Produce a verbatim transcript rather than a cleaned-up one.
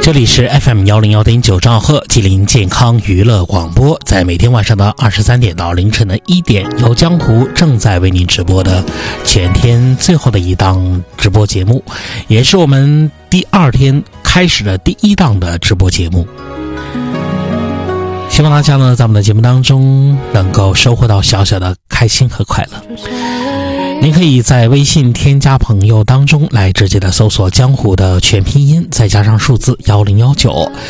这里是 F M 一零一点九兆赫吉林健康娱乐广播，在每天晚上的二十三点到凌晨的一点，由江湖正在为您直播的全天最后的一档直播节目，也是我们第二天开始的第一档的直播节目。希望大家呢，在我们的节目当中能够收获到小小的开心和快乐。您可以在微信添加朋友当中来直接的搜索江湖的全拼音，再加上数字一零一九，